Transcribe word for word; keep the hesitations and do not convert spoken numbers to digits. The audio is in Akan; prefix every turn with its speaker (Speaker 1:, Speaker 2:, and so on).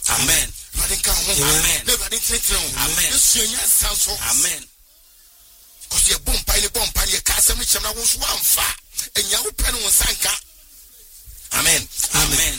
Speaker 1: Amen.
Speaker 2: Amen.
Speaker 1: Amen. Amen.
Speaker 2: Because you're bomb pile bomb pile your castle which I was one far and you open one sanka. Amen.
Speaker 1: Amen.